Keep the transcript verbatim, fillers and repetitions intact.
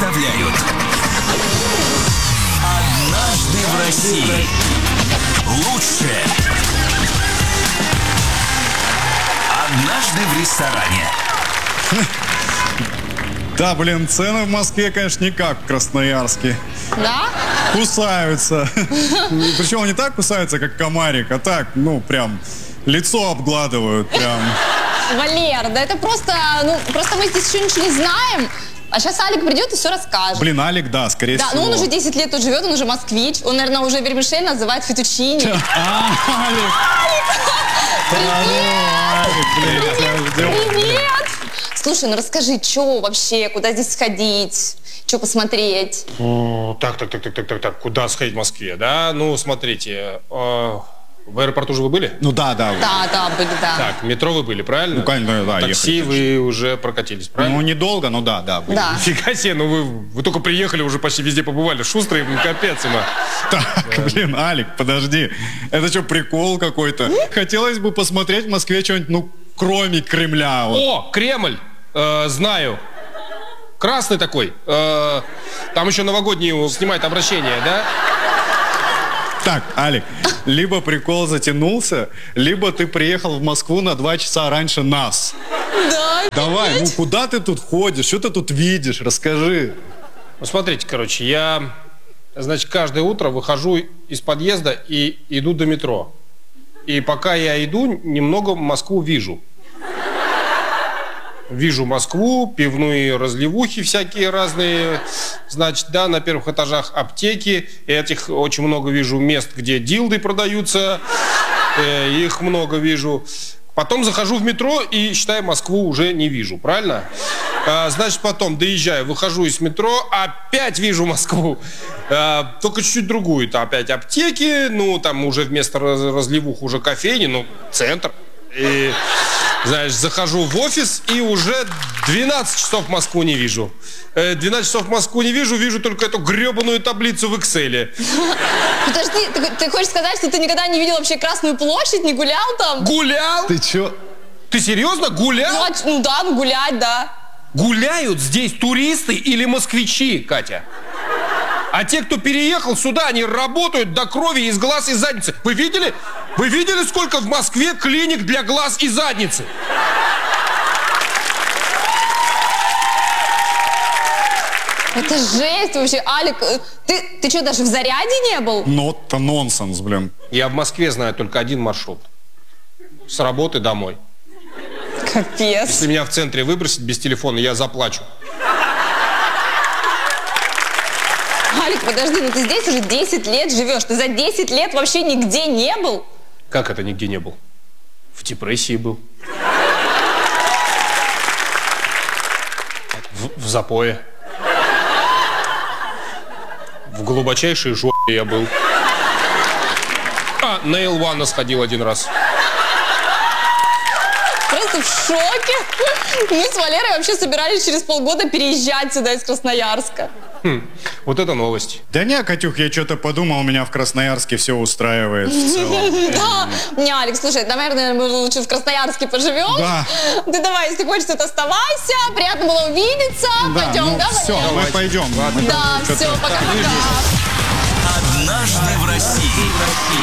представляют «Однажды в России». Лучшее. Однажды в ресторане. Да, блин, цены в Москве, конечно, не как в Красноярске. Да? Кусаются. Причем не так кусаются, как комарик, а так, ну, прям, лицо обгладывают, прям. Валер, да это просто, ну, просто мы здесь еще ничего не знаем. А сейчас Алик придет и все расскажет. Блин, Алик, да, скорее да, всего. Да, ну он уже десять лет тут живет, он уже москвич. Он, наверное, уже вермишель называет фетучини. А, Алик! Привет! Привет! Слушай, ну расскажи, что вообще, куда здесь сходить, что посмотреть? О, так, так, так, так, так, так, так, куда сходить в Москве, да? Ну, смотрите, э, в аэропорту же вы были? Ну да, да. Да, да, были, да. Так, метро вы были, правильно? Ну, конечно, да, Такси ехали, вы уже прокатились, правильно? Ну, недолго, но да, да. Были. Да. Фига себе, ну вы, вы только приехали, уже почти везде побывали. Шустрые, блин, капец ему. Так, да. Блин, Алик, подожди. Это что, прикол какой-то? Хотелось бы посмотреть в Москве что-нибудь, ну, кроме Кремля. Вот. О, Кремль! Э, знаю. Красный такой. Э, там еще новогодние снимают обращение, да? Так, Алик, либо прикол затянулся, либо ты приехал в Москву на два часа раньше нас. Да. Давай, ну куда ты тут ходишь? Что ты тут видишь? Расскажи. Ну, смотрите, короче, я, значит, каждое утро выхожу из подъезда и иду до метро. И пока я иду, немного Москву вижу. Вижу Москву, пивные разливухи всякие разные. Значит, да, на первых этажах аптеки. Этих очень много вижу мест, где дилды продаются. Э, их много вижу. Потом захожу в метро и, считай, Москву уже не вижу, правильно? А, значит, потом доезжаю, выхожу из метро, опять вижу Москву. А, только чуть-чуть другую. Это опять аптеки, ну, там уже вместо разливух уже кофейни, ну, центр. И, знаешь, захожу в офис и уже двенадцать часов Москву не вижу. двенадцать часов Москву не вижу, вижу только эту гребаную таблицу в Excel. Подожди, ты, ты хочешь сказать, что ты никогда не видел вообще Красную площадь, не гулял там? Гулял? Ты чё? Ты серьезно гулял? Ну, а, ну да, ну гулять, да. Гуляют здесь туристы или москвичи, Катя? А те, кто переехал сюда, они работают до крови из глаз и задницы. Вы видели? Вы видели, сколько в Москве клиник для глаз и задницы? Это жесть вообще, Алик. Ты, ты что, даже в Заряде не был? Ну, это нонсенс, блин. Я в Москве знаю только один маршрут. С работы домой. Капец. Если меня в центре выбросить без телефона, я заплачу. Алик, подожди, ну ты здесь уже десять лет живешь. Ты за десять лет вообще нигде не был? Как это нигде не был? В депрессии был. В, в запое. В глубочайшей жопе я был. А, на Илвана сходил один раз. Просто в шоке. Мы с Валерой вообще собирались через полгода переезжать сюда из Красноярска. Хм, вот это новость. Да не, Катюх, я что-то подумал, меня в Красноярске все устраивает в целом. Да. Не, Алекс, слушай, наверное, мы лучше в Красноярске поживем. Да. Ты давай, если хочешь, тут оставайся. Приятно было увидеться. Пойдем, ну, да, все, Валер? мы пойдем. Мы Да, там все, что-то- пока-пока. «Однажды в России».